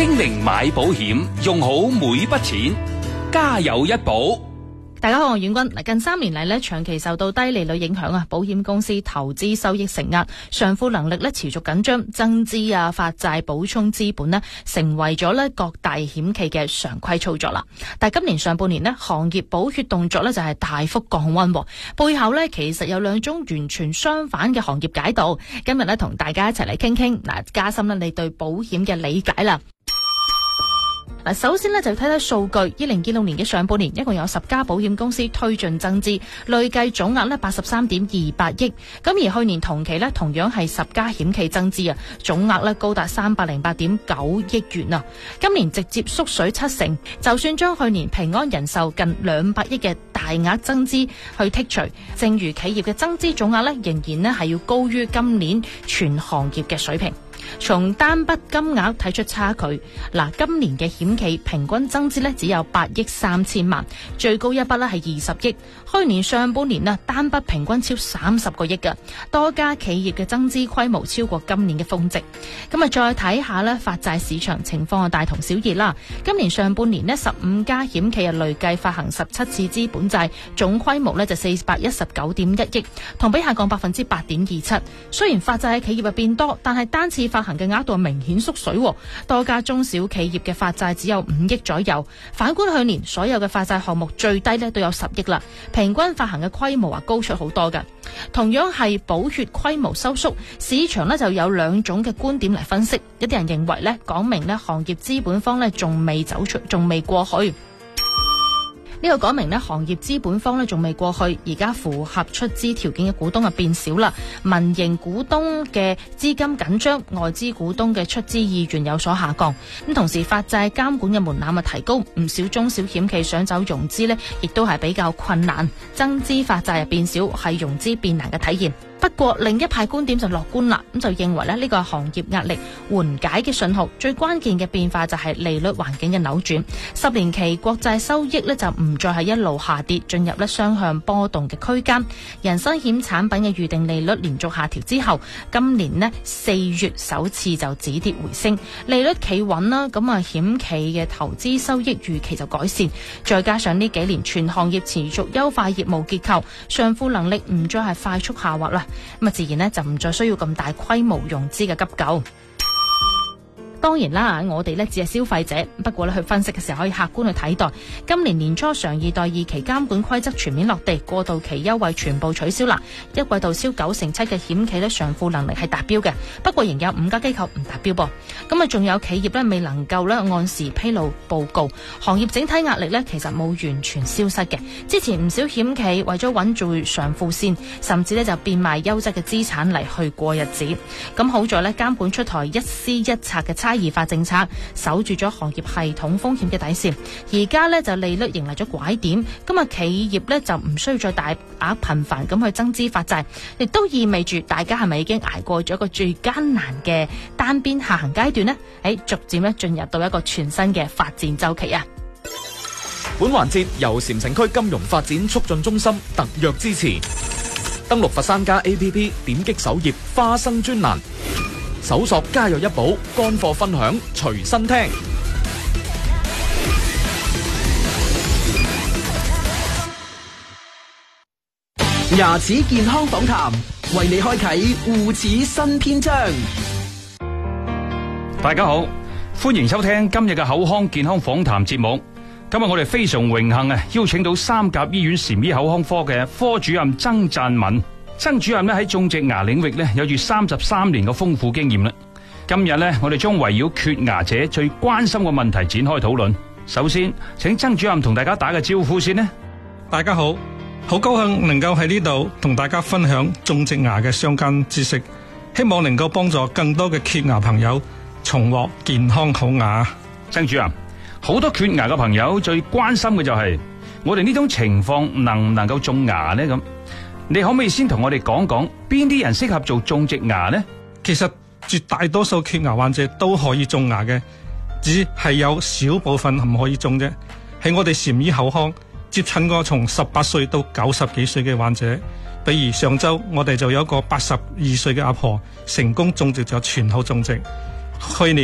精明買保險，用好每筆錢，家有一保。 大家好，我係婉君。近3年嚟咧，長期受到低利率影響啊，保險公司投資收益承壓，償付能力咧持續緊張，增資啊、發債補充資本咧，成為咗咧各大險企嘅常規操作啦。但係今年上半年咧，行業補血動作咧就係大幅降溫，背後咧其實有2種完全相反嘅行業解讀。今日咧同大家一齊嚟傾傾，嗱，加深咧你對保險嘅理解啦。嗱，首先咧就睇睇數據。2026年嘅上半年，一共有10家保險公司推進增資，累計總額咧83.28億。咁而去年同期咧，同樣係10家險企增資啊，總額咧高達308.9億元啊。今年直接縮水70%，就算將去年平安人壽近200億嘅大額增資去剔除，正如企業嘅增資總額咧，仍然咧係要高於今年全行業嘅水平。從單筆金額睇出差距，嗱，今年嘅險企平均增資咧只有8億3千萬，最高一筆咧係20億。去年上半年啊，單筆平均超30個億嘅，多家企業嘅增資規模超過今年嘅峰值。咁啊，再睇下咧發債市場情況啊，大同小異啦。今年上半年咧15家險企啊累計發行17次資本債，總規模咧就419.1億，同比下降8.27%。雖然發債喺企業入變多，但係單次發行嘅額度明顯縮水，多家中小企業嘅發債只有5億左右。反觀去年所有嘅發債項目最低咧都有10億啦，平均發行嘅規模高出好多㗎。同樣係補血規模收縮，市場咧就有2種嘅觀點嚟分析。一啲人認為咧，講明咧行業資本方咧仲未過去。呢個講明咧，行業資本方咧仲未過去，而家符合出資條件嘅股東變少啦，民營股東嘅資金緊張，外資股東嘅出資意願有所下降。咁同時發債監管嘅門檻提高，唔少中小險企想走融資呢，亦都係比較困難，增資發債變少係融資變難嘅體現。不過另一派觀點就樂觀啦，咁就認為呢個係行業壓力緩解嘅信號，最關鍵嘅變化就係利率環境嘅扭轉。10年期國債收益呢就唔再係一路下跌，進入雙向波動嘅區間。人身險產品嘅預定利率連續下調之後，今年呢4月首次就止跌回升，利率企穩啦。咁啊險企嘅投資收益預期就改善，再加上呢幾年全行業持續優化業務結構，償付能力唔再係快速下滑啦。咁啊，自然呢就唔再需要咁大規模融資嘅急救。當然啦，我哋呢只係消費者，不過呢去分析嘅時候可以客觀去睇待。今年年初常2代2期監管規則全面落地，過渡期優惠全部取消啦。一季度銷97%嘅險企呢償付能力係達標嘅，不過仍有5家機構唔達標噃。咁啊，仲有企業呢未能夠呢按時披露報告，行業整體壓力呢其實冇完全消失嘅。之前唔少險企為咗穩住償付線，甚至呢就變賣優質嘅資產嚟去過日子。咁好在呢監管出台一施一策嘅差異化政策，守住咗行業系統風險嘅底線。而家呢就利率迎嚟咗拐點，咁啊企業呢就唔需要再大額頻繁咁去增資發債，亦都意味住大家係咪已經捱過咗一個最艱難嘅單邊下行階段呢？逐漸呢進入到一個全新嘅發展週期啊！ 本環節由禪城區金融發展促進中心特約支持。登錄佛山家 APP， 點擊首頁花生專欄，搜索家有一寶，乾貨分享隨身聽。 牙齒健康訪談，為你開啟護齒新篇章。 大家好，歡迎收聽今日嘅口腔健康訪談節目。今日我哋非常榮幸邀請到三甲醫院禪醫口腔科嘅科主任曾贊敏。曾主任喺種植牙領域有住33年嘅豐富經驗啦。今日我哋將圍繞缺牙者最關心嘅問題展開討論。首先，請曾主任同大家打個招呼先。 大家好，好高興能夠喺呢度同大家分享種植牙嘅相關知識，希望能夠幫助更多嘅缺牙朋友重獲健康好牙。 曾主任，好多缺牙嘅朋友最關心嘅就係我哋呢種情況能唔能夠種牙呢？咁你可唔可以先同我哋講講邊啲人適合做種植牙呢？ 其實絕大多數缺牙患者都可以種牙嘅，只係有少部分唔可以種啫。喺我哋禪醫口腔接診過從18歲到90幾歲嘅患者，比如上周我哋就有一個82歲嘅阿婆成功種植咗全口種植。去年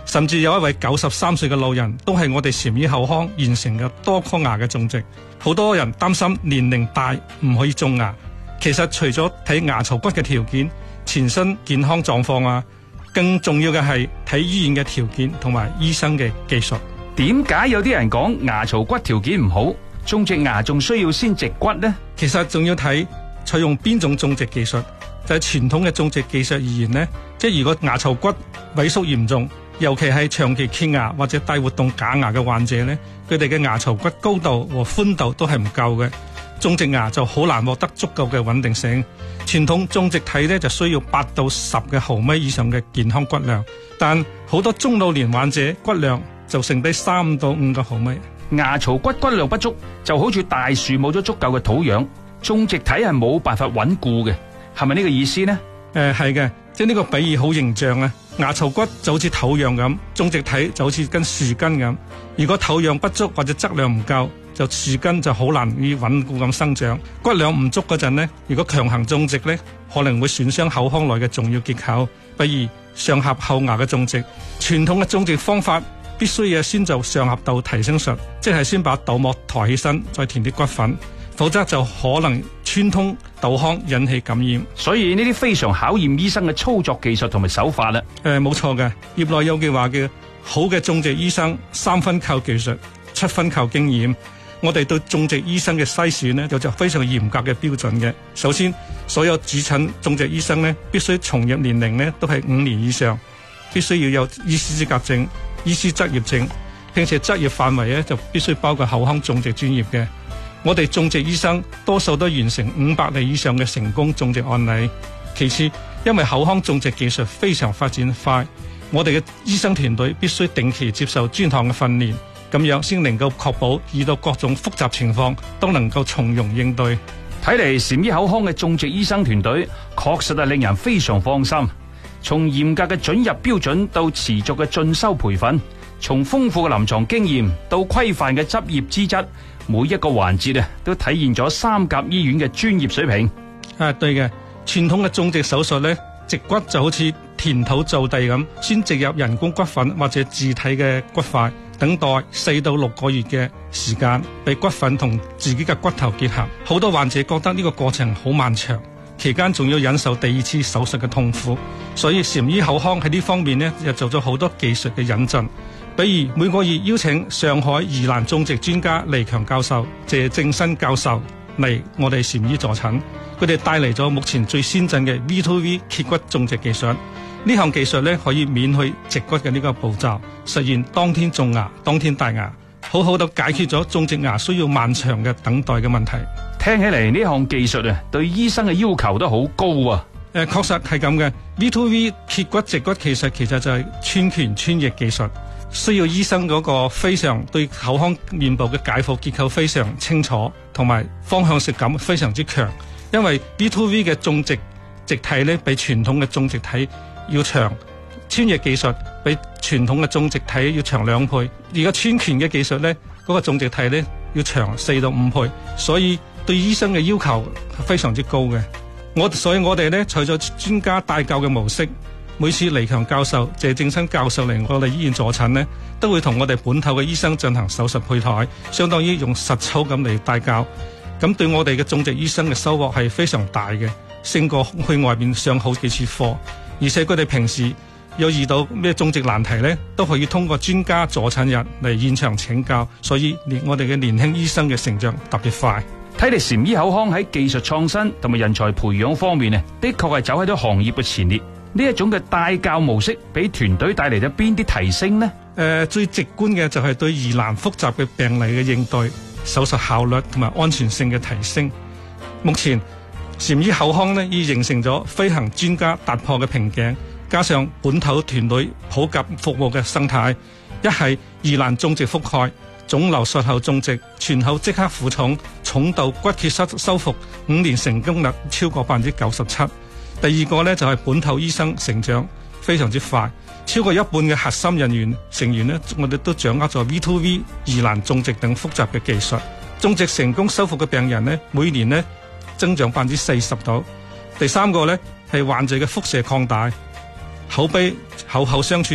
甚至有一位93歲嘅老人都係我哋禪醫口腔完成嘅多顆牙嘅種植。好多人擔心年齡大唔可以種牙，其實除咗睇牙槽骨嘅條件、全身健康狀況啊，更重要嘅係睇醫院嘅條件同埋醫生嘅技術。 點解有啲人講牙槽骨條件唔好，種植牙仲需要先植骨呢？ 其實仲要睇採用邊種種植技術。就係傳統嘅種植技術而言呢，即係如果牙槽骨萎縮嚴重，尤其係長期缺牙或者帶活動假牙嘅患者呢，佢哋嘅牙槽骨高度和寬度都係唔夠嘅，種植牙就好難獲得足夠嘅穩定性。傳統種植體呢，就需要8到10嘅毫米以上嘅健康骨量，但好多中老年患者骨量就剩低3到5個毫米。 牙槽骨骨量不足就好似大樹冇咗足夠嘅土壤，種植體係冇辦法穩固嘅，係咪呢個意思呢？ 係嘅，即係呢個比喻好形象啊！牙槽骨就好似土壤咁，種植體就好似根樹根咁。如果土壤不足或者質量唔夠，就樹根就好難以穩固咁生長。骨量唔足嗰陣呢，如果強行種植呢，可能會損傷口腔內嘅重要結構，比如上頜後牙嘅種植。傳統嘅種植方法必須要先做上頜道提升術，即係先把豆膜抬起身，再填啲骨粉，否則就可能穿通豆腔引起感染。 所以呢啲非常考驗醫生嘅操作技術同埋手法啦。 冇錯嘅，業內有句話嘅好嘅種植醫生3分靠技術，7分靠經驗。我哋對種植醫生嘅篩選呢，有着非常嚴格嘅標準嘅。首先，所有主診種植醫生呢，必須從業年齡呢都係5年以上，必須要有醫師資格證、醫師執業證，並且執業範圍呢就必須包括口腔種植專業嘅。我哋種植醫生多數都完成500例以上嘅成功種植案例。其次，因為口腔種植技術非常發展快，我哋嘅醫生團隊必須定期接受專項嘅訓練，咁樣先能夠確保遇到各種複雜情況都能夠從容應對。 睇嚟禪醫口腔嘅種植醫生團隊確實係令人非常放心。從嚴格嘅准入標準到持續嘅進修培訓，從豐富嘅臨床經驗到規範嘅執業資質，每一個環節都體現咗3甲醫院嘅專業水平。 對嘅，傳統嘅種植手術呢，植骨就好似填土造地咁，先植入人工骨粉或者自體嘅骨塊，等待4到6個月嘅時間，俾骨粉同自己嘅骨頭結合。好多患者覺得呢個過程好漫長，期間仲要忍受第2次手術嘅痛苦，所以禪醫口腔喺呢方面呢，又做咗好多技術嘅引進。比如每個月邀請上海宜蘭種植專家黎強教授、謝正新教授嚟我哋禪醫助診，佢哋帶嚟咗目前最先進嘅 V2V 揭骨種植技術。呢項技術咧可以免去植骨嘅呢個步驟，實現當天種牙、當天戴牙，好好地解決咗種植牙需要漫長嘅等待嘅問題。 聽起嚟呢項技術對醫生嘅要求都好高啊！ 確實係咁嘅。V2V 揭骨植骨其實就係穿顴穿翼技術。需要醫生嗰個非常對口腔面部嘅解剖結構非常清楚，同埋方向性感非常之強。因為 V2V 嘅種植植體咧比傳統嘅種植體要長，穿翼技術比傳統嘅種植體要長2倍。而家穿顴嘅技術咧，嗰個種植體咧要長4到5倍，所以對醫生嘅要求係非常之高嘅。所以我哋咧採咗專家帶教嘅模式。每次黎強教授、謝正新教授嚟我哋醫院助診呢，都會同我哋本土嘅醫生進行手術配台，相當於用實操咁嚟帶教。咁對我哋嘅種植醫生嘅收穫係非常大嘅，勝過去外面上好幾次課。而且佢哋平時有遇到咩種植難題呢，都可以通過專家助診日嚟現場請教，所以我哋嘅年輕醫生嘅成長特別快。 睇嚟禪醫口腔喺技術創新同埋人才培養方面的確係走喺咗行業嘅前列。呢一種嘅帶教模式俾團隊帶嚟咗邊啲提升呢？ 最直觀嘅就係對疑難複雜嘅病例嘅應對、手術效率同埋安全性嘅提升。目前禪醫口腔已形成咗飛行專家突破嘅瓶頸，加上本土團隊普及服務嘅生態，一係疑難種植覆蓋、腫瘤術後種植、全口即刻負重、重度骨缺失修復5年成功率超過97%。第二個呢，就係本土醫生成長非常之快，超過一半嘅核心人員成員呢，我哋都掌握咗 V2V 疑難種植等複雜嘅技術。種植成功修復嘅病人呢，每年呢增長40%到。第三個呢，係患者嘅輻射擴大，口碑口口相傳，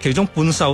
其中半數